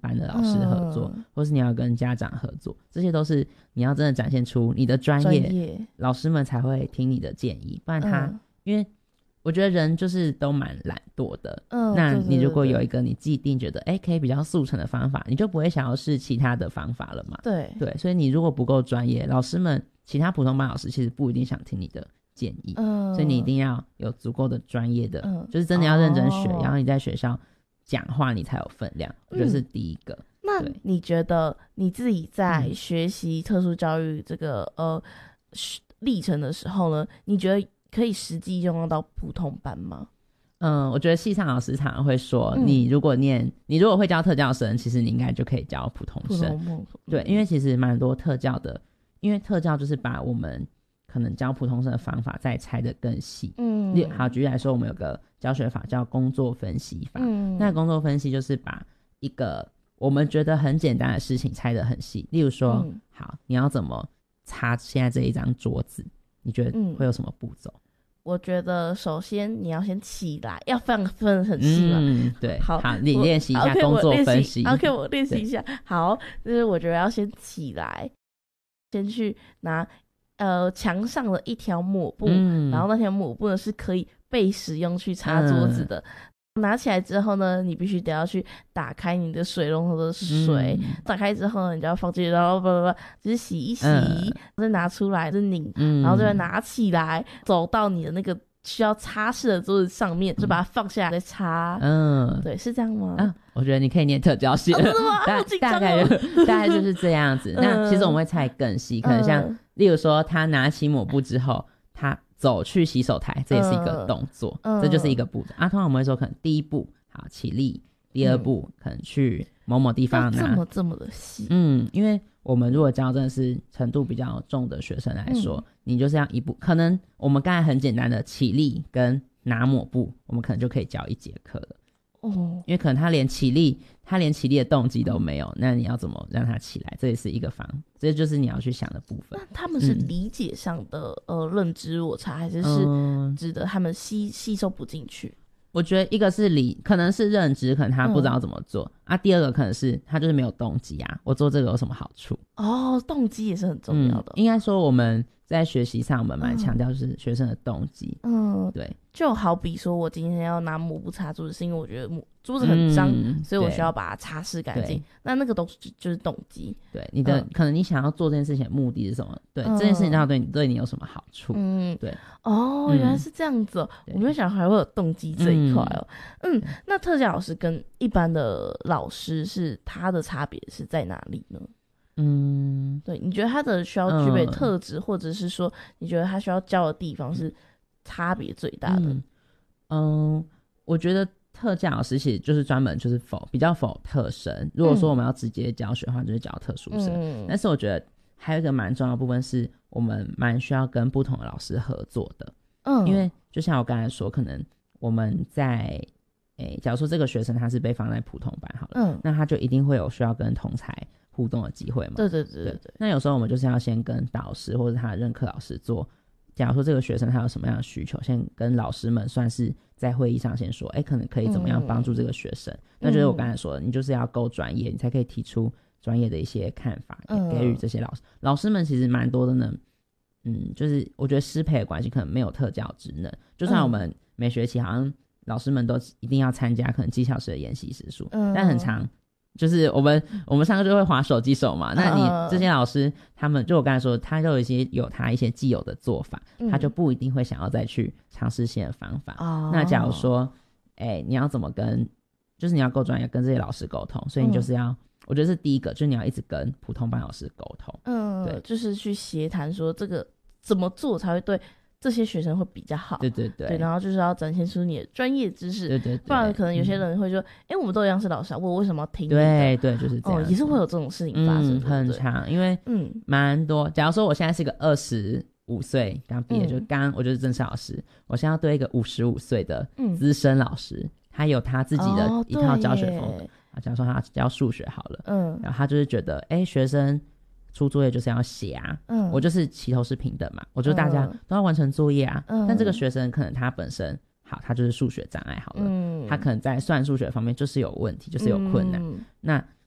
班的老师合作，或是你要跟家长合作，这些都是你要真的展现出你的专业，老师们才会听你的建议。不然因为我觉得人就是都蛮懒惰的，那你如果有一个你既定觉得可以比较速成的方法，你就不会想要试其他的方法了嘛。对，所以你如果不够专业，老师们其他普通班老师其实不一定想听你的建议，所以你一定要有足够的专业的，就是真的要认真学，然后你在学校讲话你才有分量，我觉得是第一个。 那你觉得你自己在学习特殊教育这个历程的时候呢，你觉得可以实际用到普通班吗？ 我觉得系上老师常常会说，你如果会教特教生，其实你应该就可以教普通生。对，因为其实蛮多特教的，因为特教就是把我们可能教普通生的方法再拆得更细。好，举例来说，我们有个教学法叫工作分析法。那工作分析就是把一个我们觉得很简单的事情拆得很细。例如说，好，你要怎么擦现在这一张桌子？你觉得会有什么步骤？ 我觉得首先你要先起来，要分很细嘛。 对， 好， 你练习一下工作分析。 OK， 我练习一下。好，就是我觉得要先起来，先去拿墙上的一条抹布，然后那条抹布呢是可以被使用去擦桌子的。拿起来之后呢，你必须得要去打开你的水龙头的水，打开之后呢，你就要放进去，然后就是洗一洗，再拿出来再拧，然后再拿起来，走到你的那个需要擦拭的桌子上面，就把它放下来再擦。对，是这样吗？ 我觉得你可以念特教系了，大概就是这样子。那其实我们会拆更细，可能像例如说，他拿起抹布之后，他走去洗手台，这也是一个动作，这就是一个步骤通常我们会说，可能第一步好起立，第二步可能去某某地方拿， 这么的细。 因为我们如果教真的是程度比较重的学生来说，你就是要一步，可能我们刚才很简单的起立跟拿抹布，我们可能就可以教1节课了。因为可能他连起立的动机都没有，那你要怎么让他起来？这也是一个这就是你要去想的部分。 那他们是理解上的认知落差，还是指的他们吸收不进去？ 我觉得一个是可能是认知，可能他不知道怎么做第二个可能是他就是没有动机我做这个有什么好处？ 动机也是很重要的。 应该说我们在学习上我们蛮强调就是学生的动机。对， 就好比说我今天要拿抹布擦桌子，是因为我觉得桌子很脏，所以我需要把它擦拭干净。那个都就是动机。对， 你的可能你想要做这件事情的目的是什么？对，这件事情到底对你有什么好处？对。 原来是这样子我没有想到还会有动机这一块那特教老师跟一般的老师他的差别是在哪里呢？对，你觉得他的需要具备特质，或者是说你觉得他需要教的地方是差别最大的？ 我觉得特教老师其实就是专门就是比较否特生。如果说我们要直接教学的话，就是教特殊生。但是我觉得还有一个蛮重要的部分是，我们蛮需要跟不同的老师合作的。因为就像我刚才说，可能我们在假如说这个学生他是被放在普通班好了，那他就一定会有需要跟同侪互动的机会嘛。 对。 那有时候我们就是要先跟导师或者他的任课老师做，假如说这个学生他有什么样的需求，先跟老师们算是在会议上先说，可能可以怎么样帮助这个学生。那就是我刚才说的，你就是要够专业，你才可以提出专业的一些看法，给予这些老师们。其实蛮多的呢，就是我觉得师培的关系，可能没有特教职能。就算我们每学期好像老师们都一定要参加可能技巧式的研习时数，但很常就是我们上课就会滑手机手嘛，那你这些老师他们就我刚才说，他就有他一些既有的做法，他就不一定会想要再去尝试新的方法。那假如说你要怎么就是你要够专业跟这些老师沟通，所以你就是要我觉得是第一个，就是你要一直跟普通班老师沟通。对， 就是去协谈说这个怎么做才会对这些学生会比较好。对，然后就是要展现出你的专业知识。对，不然可能有些人会说我们都一样是老师我为什么要听你的？ 对，就是这样。 也是会有这种事情发生。 很常，因为蛮多。假如说我现在是一个25岁刚毕业，我就是正式老师，我现在要对一个55岁的资深老师，他有他自己的一套教学风格。假如说他教数学好了，然后他就是觉得学生出作业就是要写我就是齐头是平等嘛，我就大家都要完成作业但这个学生可能他本身好，他就是数学障碍好了，他可能在算数学方面就是有问题，就是有困难。那